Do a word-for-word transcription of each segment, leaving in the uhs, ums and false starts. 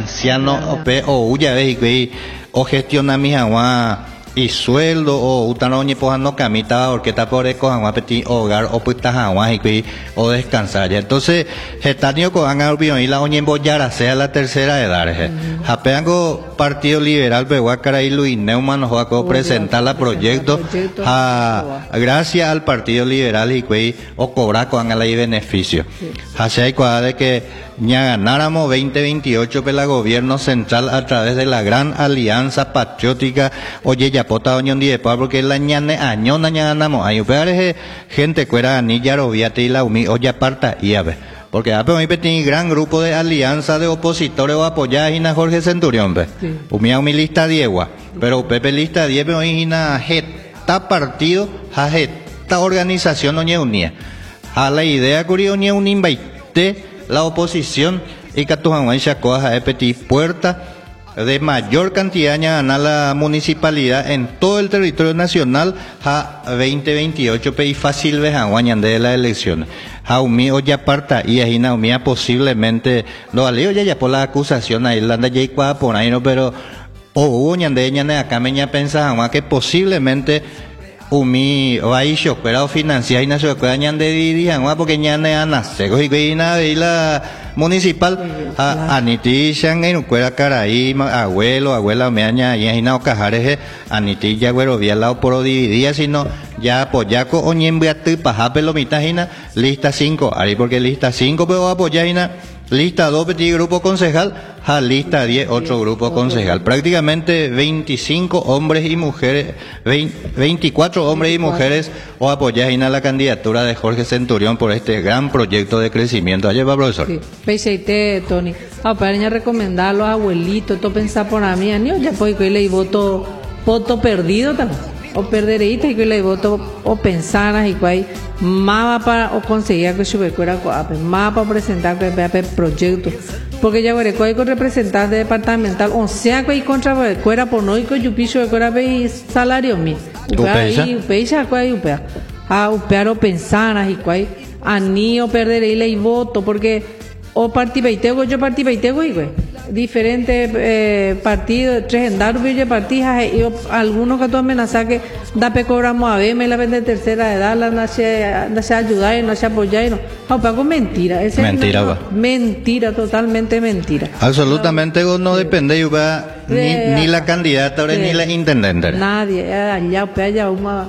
anciano pe o uya ve y o gestiona mi agua y sueldo o utano ni pojando camita porque está por eco agua petit hogar o puta agua y o descansar ya entonces getanio con han albion y la oñen bollara sea la tercera edad japeango partido liberal pehuacara y Luis Neumann nos va a presentar la proyecto a gracias al partido liberal y que o cobrar con la ley beneficio hacia de que ya ganáramos veinte veintiocho pela gobierno central a través de la gran alianza patriótica oye ya pota oñón die porque la ñane añona ya ganamos ahí pero gente cuera anilla robiate y la umi oye parta y a ver porque a mí tiene gran grupo de alianza de opositores o apoyados a Jorge Centurión ve umi a mi lista diegua pero Pepe lista diez pero ina jeta partido a jeta organización oñe unía a la idea curiosa oñe un invite la oposición y que tu se coja de petit puerta de mayor cantidad a la municipalidad en todo el territorio nacional a veinte veintiocho y fácil vejan de las elecciones a umi o ya parta y ahí na umía posiblemente lo aleo ya ya por la acusación ahí la anda ya igual por ahí no pero o hubo ñande ñande acá me ña pensaba que posiblemente umi vai choperado financiar y no se puede añadir dirijan porque ñane ana seco y que nada y la municipal a aniti shan en cuera caraí abuelo abuela me aña y ahí no cajares aniti ya güero vía lado por dividía sino ya apoyaco o ñembriate paja pelomitajina lista cinco ahí porque lista cinco pero apoyajina lista dos petit grupo concejal a lista diez otro grupo concejal prácticamente veinticinco hombres y mujeres veinte, veinticuatro hombres y mujeres o apoyan a la candidatura de Jorge Centurión por este gran proyecto de crecimiento. Allá va, profesor. Sí, peseite, Tony. Ah, para niña recomendar a los abuelitos, todo pensar por a mí, ni ya puedo que le voto voto perdido también. O perderéis y que le voto o pensaras y cuál más para o conseguir que sube fuera más para presentar que el proyecto porque ya veré que con representante departamental o sea que hay contra fuera por no y que yo piso de fuera ve salario mi y peisa cuál upea a upear o pensaras y cuál a ni o perderéis le voto porque o participaitego yo participaitego y güey diferentes eh, partidos tres en Darby y partidas y algunos que tú amenazas que da pe cobramos a ver me la vende tercera edad la nace nace ayudar y no se apoyar y no no pago mentira ese mentira no, mentira totalmente mentira absolutamente no, no depende yo ni, de, ni la candidata de, ni la intendente nadie allá allá una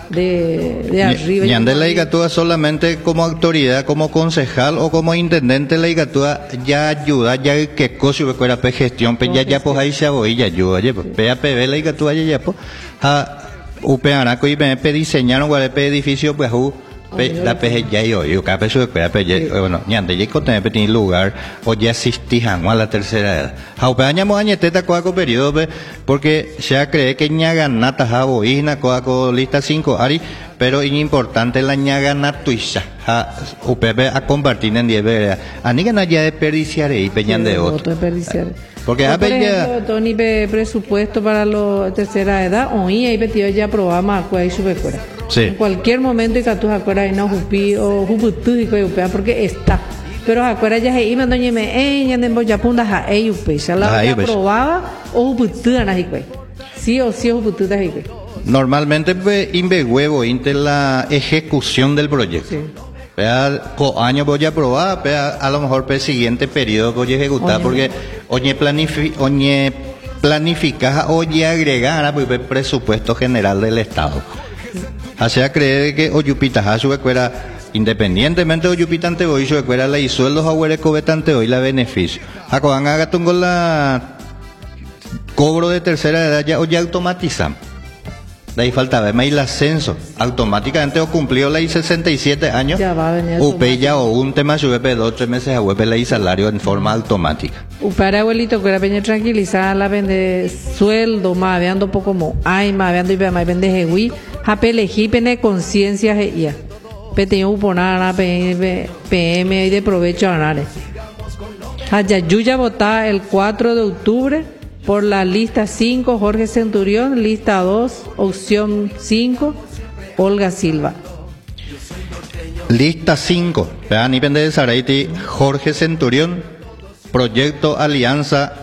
de, de arriba. Ñande la Igatúa solamente como autoridad, como concejal o como intendente la Igatúa ya ayuda, ya que cosa fuera pe gestión, pe ya ya pues ahí se voy ya ayuda, ya pues pe a pe la Igatúa ya ya pues a upeanaco y pe diseñaron guarepe edificio pues u la pe ya yo yo cada peso pe pe bueno ñande ya cote pe tiene lugar o ya asistijan a la tercera edad. A upeañamos añeteta coaco periodo pe porque se cree que ñaga nata jabo isna coaco lista cinco ari pero es importante la ñaga natuisa a upepe a compartir en diez veras ani que no ya desperdiciar y peñan de otro porque a ejemplo Tony pe presupuesto para la tercera edad hoy hay petido ya programa cuál sube fuera sí. En cualquier momento y que tú acuerdas no jupi o juputu y que porque está pero acuerdas ya ahí me doña me eh ya de ya punta ja eh upe ya la aprobaba o juputu ana y sí o sí juputu da y normalmente pues inve huevo inte la ejecución del proyecto sí. Pea, co año voy a aprobar, pea, a lo mejor para el siguiente periodo voy a ejecutar, oye, porque oye planifi, oye planificar, oye agregar pues, el presupuesto general del Estado. O sea, cree que Oyupita su escuela, independientemente de Oyupita ante hoy, su escuela la y sueldos a Huereco betante hoy la beneficio. Acoban haga tungo la cobro de tercera edad ya o ya automatizan. De ahí faltaba más el ascenso automáticamente o cumplió la I sesenta y siete años ya va a venir upe ya o un tema su B dos tres meses a web la I salario en forma automática upara abuelito que era peña tranquilizar la vende sueldo más veando poco como ay más veando y más vende jehui hape elegí pene conciencia ya pete uponar P M y de provecho a nare haya yuya votar el cuatro de octubre por la lista cinco, Jorge Centurión, lista dos, opción cinco, Olga Silva. Lista cinco, Ni Pende de Saraiti, Jorge Centurión, Proyecto Alianza